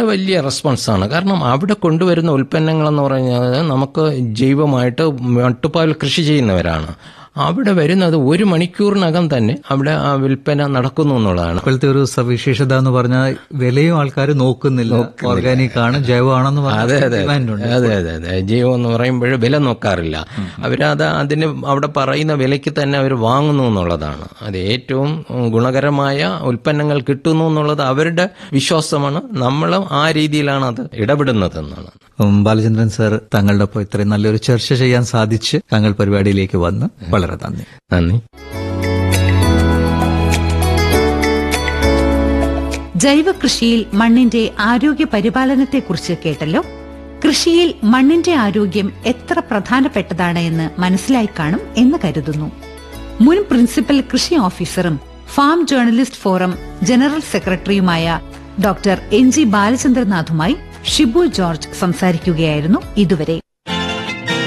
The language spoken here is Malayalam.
വലിയ റെസ്പോൺസാണ്. കാരണം അവിടെ കൊണ്ടുവരുന്ന ഉൽപ്പന്നങ്ങളെന്ന് പറഞ്ഞാൽ നമുക്ക് ജൈവമായിട്ട് മട്ടുപ്പാവിൽ കൃഷി ചെയ്യുന്നവരാണ്. അവിടെ വരുന്നത് 1 മണിക്കൂറിനകം തന്നെ അവിടെ ആ വിൽപ്പന നടക്കുന്നു എന്നുള്ളതാണ് ഇപ്പോഴത്തെ ഒരു സവിശേഷത എന്ന് പറഞ്ഞാൽ വിലയും ആൾക്കാർ നോക്കുന്നില്ല. ഓർഗാനിക് ആണ്, ജൈവമാണെന്ന് പറഞ്ഞാൽ അതെ. ജൈവം എന്ന് പറയുമ്പോൾ വില നോക്കാറില്ല. അതിന് അവിടെ പറയുന്ന വിലയ്ക്ക് തന്നെ അവർ വാങ്ങുന്നു എന്നുള്ളതാണ്. അത് ഏറ്റവും ഗുണകരമായ ഉൽപ്പന്നങ്ങൾ കിട്ടുന്നു എന്നുള്ളത് അവരുടെ വിശ്വാസമാണ്. നമ്മൾ ആ രീതിയിലാണ് അത് ഇടപെടുന്നത് എന്നാണ്. ബാലചന്ദ്രൻ സാർ, താങ്കളുടെ ഒപ്പം ഇത്രയും നല്ലൊരു ചർച്ച ചെയ്യാൻ സാധിച്ച് താങ്കൾ പരിപാടിയിലേക്ക് വന്ന് വളരെ നന്ദി. ജൈവ കൃഷിയിൽ മണ്ണിന്റെ ആരോഗ്യ പരിപാലനത്തെക്കുറിച്ച് കേട്ടല്ലോ. കൃഷിയിൽ മണ്ണിന്റെ ആരോഗ്യം എത്ര പ്രധാനപ്പെട്ടതാണ് എന്ന് മനസ്സിലായി കാണും എന്ന് കരുതുന്നു. മുൻ പ്രിൻസിപ്പൽ കൃഷി ഓഫീസറും ഫാം ജേർണലിസ്റ്റ് ഫോറം ജനറൽ സെക്രട്ടറിയുമായ ഡോക്ടർ NG ബാലചന്ദ്രനാഥുമായി ഷിബു ജോർജ് സംസാരിക്കുകയായിരുന്നു ഇതുവരെ.